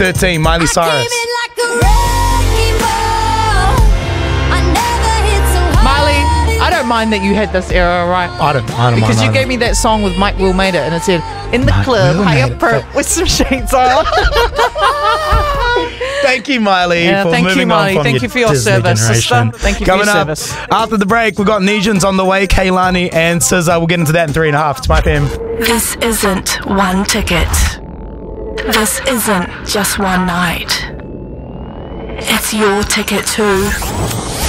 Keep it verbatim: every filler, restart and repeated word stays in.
thirteen, Miley Cyrus. Miley, I don't mind that you had this era, right? I don't, I don't Because mind you either. gave me that song with Mike Will Made It, and it said, in the Mike club, Will high Made up It, perp but- with some shades on. Thank you, Miley, Yeah, for thank you, moving Miley. on from Thank your you for your Disney service, generation. sister. Thank you for Coming your up, service. after the break, we've got Nugent's on the way, Kaylani and S Z A. We'll get into that in three and a half. It's my F M. This isn't one ticket. This isn't just one night. It's your ticket too.